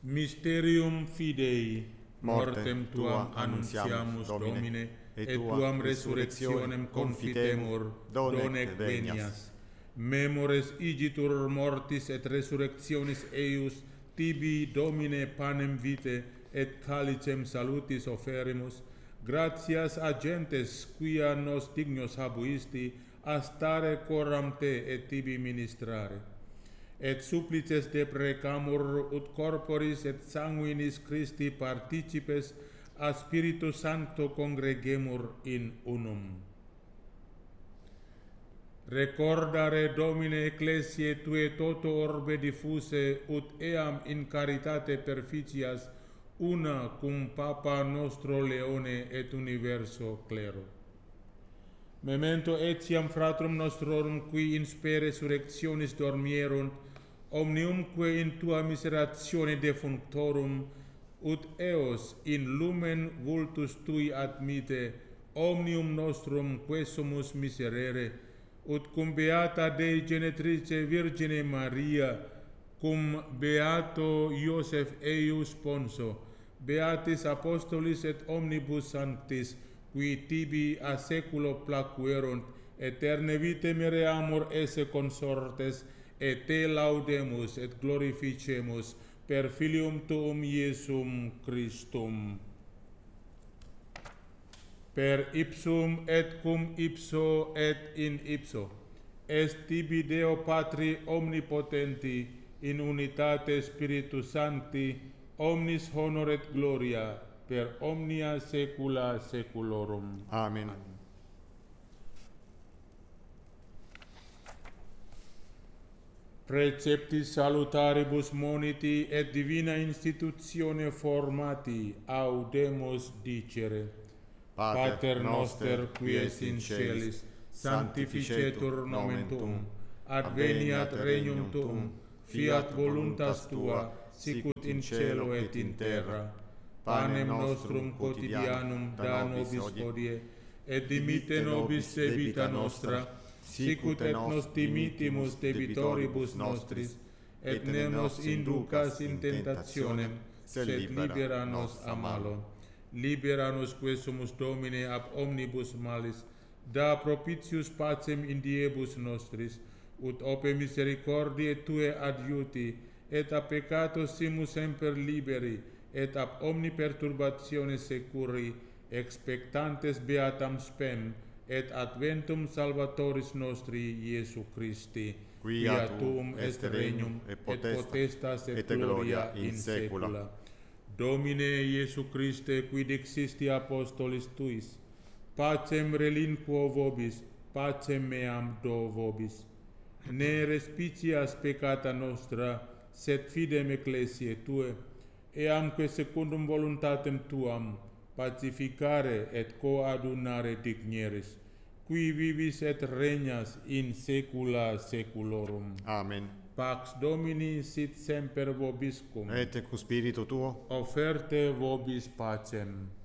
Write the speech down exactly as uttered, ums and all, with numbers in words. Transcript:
Mysterium Fidei, mortem tuam annuntiamus, Domine, et tuam resurrectionem confitemur, donec venias. Memores igitur mortis et resurrectionis eius, tibi, Domine, panem vitae, et calicem salutis oferimus, gratias agentes quia nos dignos habuisti, a stare coram te et tibi ministrare. Et supplices deprecamur ut corporis et sanguinis Christi participes a Spiritu Sancto congregemur in unum. Recordare, Domine, ecclesiae Tue toto orbe diffuse, ut eam in caritate perficias, una cum Papa nostro Leone et universo clero. Memento etiam fratrum nostrorum qui in spe resurrectionis dormierunt, omniumque in tua miseratione defunctorum, ut eos in lumen vultus tui admite, omnium nostrum quesumus miserere, ut cum beata Dei genetrice Virgine Maria, cum beato Iosef eius sponso, beatis apostolis et omnibus sanctis, qui tibi a seculo placuerunt, eterne vitae mereamur esse consortes, et te laudemus et glorificemus per Filium tuum Iesum Christum. Per ipsum et cum ipso et in ipso, est tibi Deo Patri omnipotenti, in unitate Spiritus Sancti, omnis honor et gloria, per omnia saecula saeculorum. Amen. Amen. Preceptis salutaribus moniti et divina institutione formati audemus dicere. Pater noster qui es in celis, sanctificetur nomen tuum, adveniat regnum tuum, fiat voluntas tua, sicut in cielo et in terra. Panem nostrum quotidianum da nobis hodie, et dimitte nobis debita nostra, sicut et nos dimittimus debitoribus nostris, et ne nos inducas in tentationem, sed libera nos a malo. Libera nos quesumus, Domine, ab omnibus malis, da propitius pacem in diebus nostris, ut ope misericordiae Tue adiuti, et a peccato simus semper liberi, et ab omni perturbatione securi, expectantes beatam spem, et adventum Salvatoris nostri Iesu Christi, quia tuum est regnum, et potestas et gloria in saecula. Domine Iesu Christe, qui dixisti apostolis Tuis, pacem relinquo vobis, pacem meam do vobis. Ne respicias peccata nostra, sed fidem ecclesiae Tue, eamque secundum voluntatem Tuam, pacificare et coadunare digneris, qui vivis et regnas in saecula saeculorum. Amen. Pax Domini sit semper vobiscum. Et cum spiritu tuo. Offerte vobis pacem.